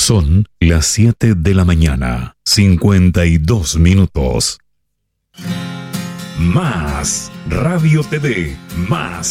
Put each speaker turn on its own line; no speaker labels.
Son las 7 de la mañana, 52 minutos. Más Radio TV, más